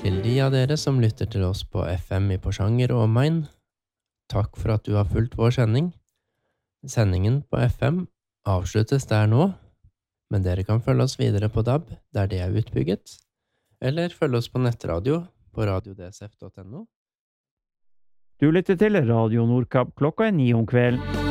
Til de av dere som lytter til oss på FM i Porsanger og omegn, takk for at du har fulgt vår sending. Sendingen på FM avsluttes der nå, men dere kan følge oss videre på DAB, der det er utbygget, eller følge oss på nettradio på radiodsf.no. Du lytter til Radio Nordkapp, klokka er 9 om kvelden.